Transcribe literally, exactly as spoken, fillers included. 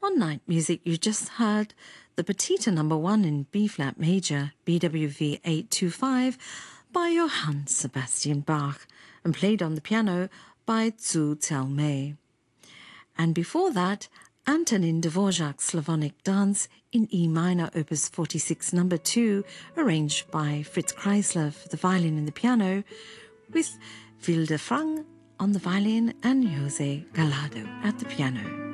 On Night Music, you just heard the Petita number one in B-flat major, B W V eight two five, by Johann Sebastian Bach, and played on the piano by Zhu Telmei. And before that, Antonin Dvorak's Slavonic Dance in E minor, opus forty-six number two, arranged by Fritz Kreisler for the violin and the piano, with Wilde Frang on the violin and Jose Gallardo at the piano.